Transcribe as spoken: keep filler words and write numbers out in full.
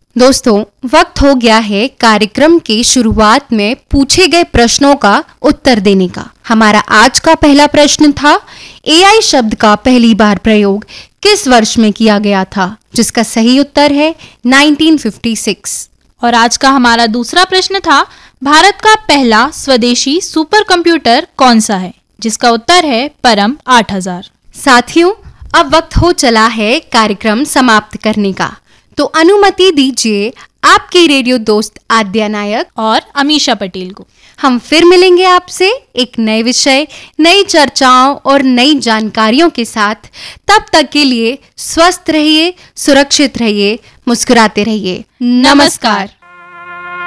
दोस्तों, वक्त हो गया है कार्यक्रम की शुरुआत में पूछे गए प्रश्नों का उत्तर देने का। हमारा आज का पहला प्रश्न था, एआई शब्द का पहली बार प्रयोग किस वर्ष में किया गया था? जिसका सही उत्तर है उन्नीस सौ छप्पन। और आज का हमारा दूसरा प्रश्न था, भारत का पहला स्वदेशी सुपर कंप्यूटर कौन सा है? जिसका उत्तर है परम आठ हज़ार। साथियों, अब वक्त हो चला है कार्यक्रम समाप्त करने का, तो अनुमति दीजिए आपके रेडियो दोस्त आद्या नायक और अमीषा पटेल को। हम फिर मिलेंगे आपसे एक नए विषय, नई चर्चाओं और नई जानकारियों के साथ। तब तक के लिए स्वस्थ रहिए, सुरक्षित रहिए, मुस्कुराते रहिए। नमस्कार।